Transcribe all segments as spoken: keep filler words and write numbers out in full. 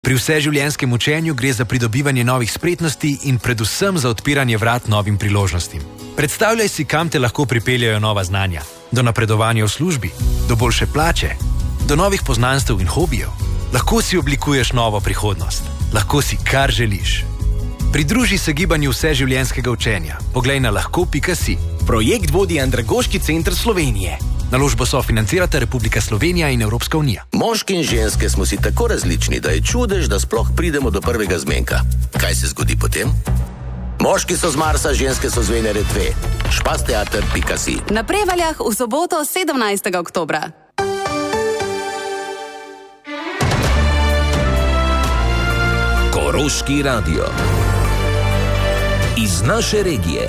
Pri vseživljenjskem učenju gre za pridobivanje novih spretnosti in predvsem za odpiranje vrat novim priložnostim. Predstavljaj si, kam te lahko pripeljajo nova znanja. Do napredovanja v službi, do boljše plače, do novih poznanstev in hobijev. Lahko si oblikuješ novo prihodnost. Lahko si, kar želiš. Pridruži se gibanju vseživljenjskega učenja. Poglej na lahko pika si. Projekt vodi Andragoški center Slovenije. Naložbo sofinancirata Republika Slovenija in Evropska unija. Moški in ženske smo si tako različni, da je čudež, da sploh pridemo do prvega zmenka. Kaj se zgodi potem? Moški so z Marsa, ženske so z Venere dve. špasteater pika si. Na Prevaljah v soboto sedemnajstega oktobra. Koroški radio. Iz naše regije.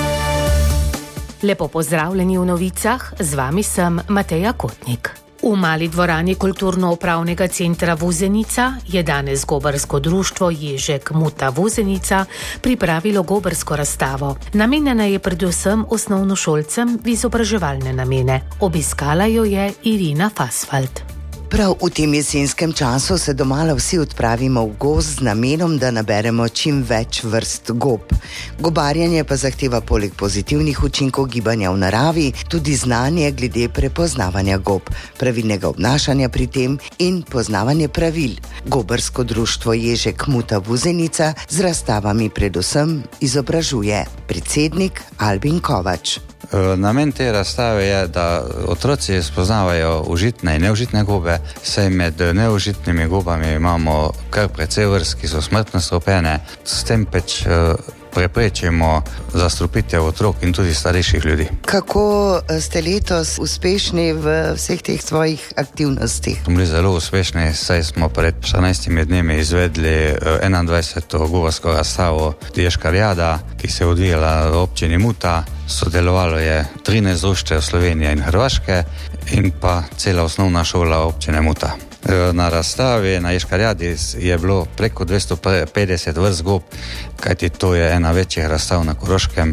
Lepo pozdravljeni v novicah, z vami sem Mateja Kotnik. V mali dvorani Kulturno-upravnega centra Vuzenica je danes gobarsko društvo Ježek Muta Vuzenica pripravilo gobarsko razstavo. Namenjena je predvsem osnovnošolcem v izobraževalne namene. Obiskala jo je Irina Fasfalt. Prav v tem jesenskem času se domala vsi odpravimo v gozd z namenom, da naberemo čim več vrst gob. Gobarjenje pa zahteva poleg pozitivnih učinkov gibanja v naravi tudi znanje glede prepoznavanja gob, pravilnega obnašanja pri tem in poznavanje pravil. Gobarsko društvo Ježek Muta Vuzenica z razstavami predvsem izobražuje. Predsednik Albin Kovač. Namen te razstave je, da otroci spoznavajo užitne in neužitne gobe, saj med neužitnimi gobami imamo kar precej vrst, ki so smrtno strupene, s tem pač preprečimo zastrupitev otrok in tudi starejših ljudi. Kako ste letos uspešni v vseh teh svojih aktivnostih? Smo bili zelo uspešni, saj smo pred štirinajstimi dnemi izvedli enaindvajseto gobarsko razstavo Ješkarjada, ki se je odvijala v občini Muta. Sodelovalo je trinajst društev Slovenije in Hrvaške in pa cela osnovna šola občine Muta. Na razstavi na Ješkarjadi je bilo preko dvesto petdeset vrst gob, kajti to je ena večjih razstav na Koroškem,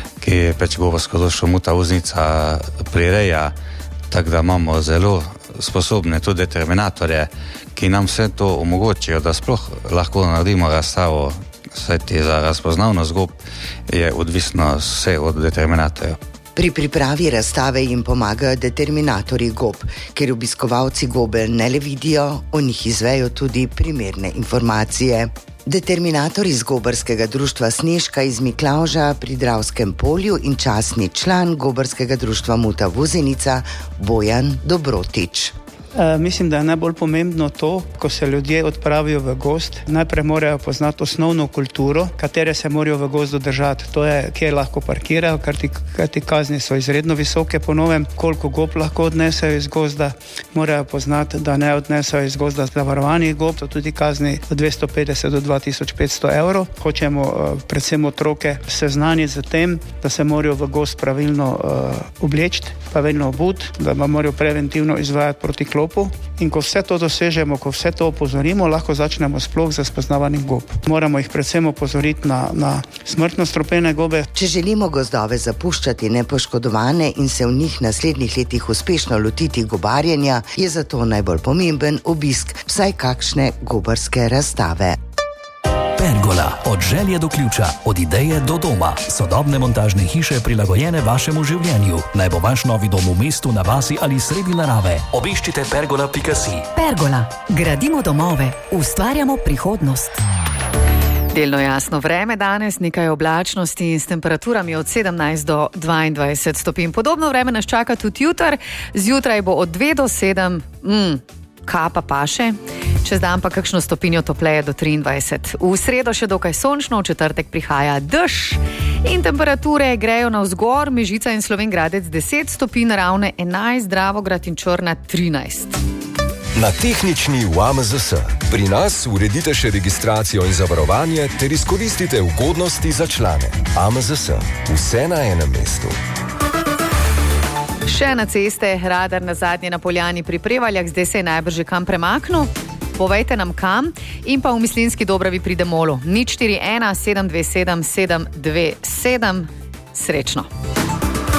ki pač gobarsko društvo Muta Vuzenica prireja, tako da imamo zelo sposobne tudi determinatorje, ki nam vse to omogočijo, da sploh lahko naredimo razstavo. Saj za razpoznavnost gob je odvisno vse od determinatorjev. Pri pripravi razstave jim pomagajo determinatorji gob, ker obiskovalci gobe ne le vidijo, o njih izvejo tudi primerne informacije. Determinator iz gobarskega društva Snežka iz Miklavža pri Dravskem polju in častni član gobarskega društva Muta Vuzenica Bojan Dobrotič. E, mislim, da je najbolj pomembno to, ko se ljudje odpravijo v gozd, najprej morajo poznati osnovno kulturo, katere se morajo v gozdu držati. To je, kje lahko parkirajo, ker ti, ker ti kazni so izredno visoke po novem, koliko gob lahko odnesejo iz gozda, morajo poznati, da ne odnesejo iz gozda zavarovanih gob, to tudi kazni od dvesto petdeset do dva tisoč petsto evrov. Hočemo uh, predvsem otroke seznaniti z tem, da se morajo v gozd pravilno uh, obleči, pravilno obuti, da morajo preventivno izvajati proti klopu. In ko vse to dosežemo, ko vse to opozorimo, lahko začnemo sploh za spoznavanjem gob. Moramo jih predvsem opozoriti na, na smrtno strupene gobe. Če želimo gozdove zapuščati nepoškodovane in se v njih naslednjih letih uspešno lotiti gobarjenja, je zato najbolj pomemben obisk vsaj kakšne gobarske razstave. Pergola. Od želje do ključa, od ideje do doma. Sodobne montažne hiše prilagojene vašemu življenju. Naj bo vaš novi dom v mestu, na vasi ali sredi narave. Obiščite pergola pika si. Pergola. Gradimo domove. Ustvarjamo prihodnost. Delno jasno vreme danes, nekaj oblačnosti in s temperaturami od sedemnajst do dvaindvajset stopinj. Podobno vreme nas čaka tudi jutr. Zjutraj bo od dve do sedem, mm, kapa paše. Čez dan pa kakšno stopinjo topleje do triindvajset. V sredo še dokaj sončno, v četrtek prihaja dež in temperature grejo navzgor. Mežica in Slovenj Gradec deset stopinj, Ravne enajst, Dravograd in Črna trinajst. Na tehnični v A M Z S. Pri nas uredite še registracijo in zavarovanje ter izkoristite ugodnosti za člane. A M Z S. Vse na enem mestu. Še na ceste, radar na zadnje na Poljani pri Prevaljah, zdaj se je najbrž že kam premaknil. Povejte nam kam in pa v Mislinjski Dobravi pri Demolu. nič štiri ena sedem dve sedem sedem dve sedem. Srečno.